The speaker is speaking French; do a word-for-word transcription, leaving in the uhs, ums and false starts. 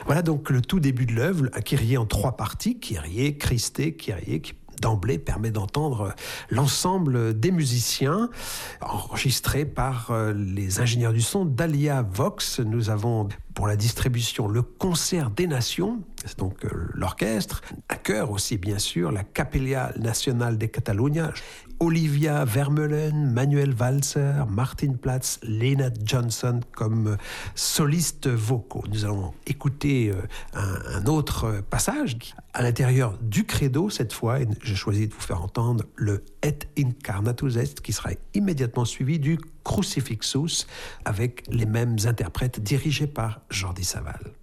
Voilà donc le tout début de l'œuvre, un Kyrie en trois parties, Kyrie, Christé, Kyrie, qui d'emblée permet d'entendre l'ensemble des musiciens enregistrés par les ingénieurs du son d'Alia Vox. Nous avons pour la distribution le Concert des Nations, c'est donc l'orchestre, un chœur aussi bien sûr, la Capella Nacional de Catalunya, Olivia Vermeulen, Manuel Walzer, Martin Platz, Lena Johnson comme solistes vocaux. Nous allons écouter un, un autre passage à l'intérieur du credo cette fois, et j'ai choisi de vous faire entendre le Et Incarnatus Est qui sera immédiatement suivi du Crucifixus avec les mêmes interprètes dirigés par Jordi Savall.